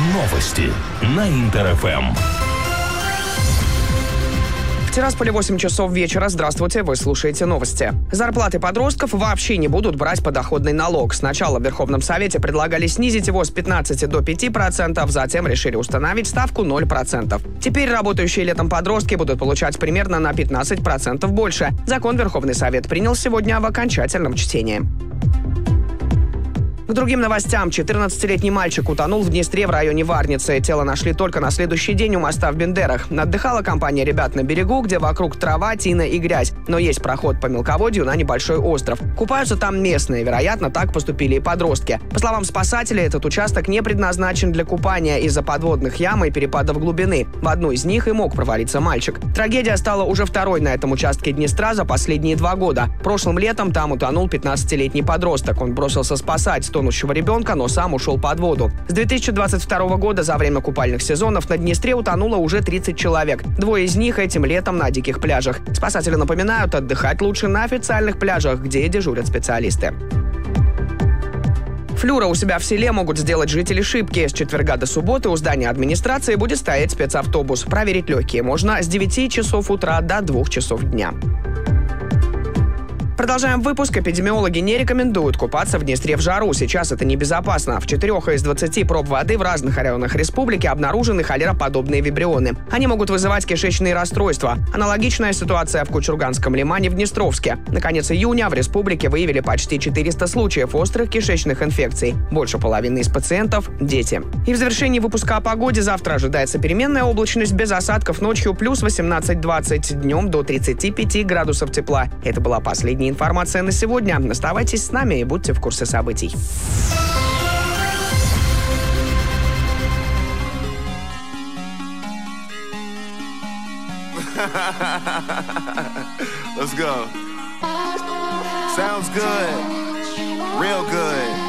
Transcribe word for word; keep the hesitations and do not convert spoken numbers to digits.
Новости на Интер-ФМ. В Тирасполе восемь часов вечера. Здравствуйте, вы слушаете новости. Зарплаты подростков вообще не будут брать подоходный налог. Сначала в Верховном Совете предлагали снизить его с пятнадцати до пяти процентов, затем решили установить ставку ноль процентов. Теперь работающие летом подростки будут получать примерно на пятнадцать процентов больше. Закон Верховный Совет принял сегодня в окончательном чтении. К другим новостям. четырнадцатилетний мальчик утонул в Днестре в районе Варницы. Тело нашли только на следующий день у моста в Бендерах. Отдыхала компания ребят на берегу, где вокруг трава, тина и грязь. Но есть проход по мелководью на небольшой остров. Купаются там местные. Вероятно, так поступили и подростки. По словам спасателей, этот участок не предназначен для купания из-за подводных ям и перепадов глубины. В одну из них и мог провалиться мальчик. Трагедия стала уже второй на этом участке Днестра за последние два года. Прошлым летом там утонул пятнадцатилетний подросток. Он бросился спасать тонущего ребенка, но сам ушел под воду. С две тысячи двадцать второго года за время купальных сезонов на Днестре утонуло уже тридцать человек. Двое из них этим летом на диких пляжах. Спасатели напоминают, отдыхать лучше на официальных пляжах, где дежурят специалисты. Флюра у себя в селе могут сделать жители Шипки. С четверга до субботы у здания администрации будет стоять спецавтобус. Проверить легкие можно с девяти часов утра до двух часов дня. Продолжаем выпуск. Эпидемиологи не рекомендуют купаться в Днестре в жару. Сейчас это небезопасно. В четырех из двадцати проб воды в разных районах республики обнаружены холероподобные вибрионы. Они могут вызывать кишечные расстройства. Аналогичная ситуация в Кучурганском лимане в Днестровске. На конец июня в республике выявили почти четыреста случаев острых кишечных инфекций. Больше половины из пациентов – дети. И в завершении выпуска о погоде завтра ожидается переменная облачность без осадков, ночью плюс восемнадцать-двадцать, днем до тридцати пяти градусов тепла. Это была последняя информация на сегодня. Оставайтесь с нами и будьте в курсе событий. Let's go. Sounds good. Real good.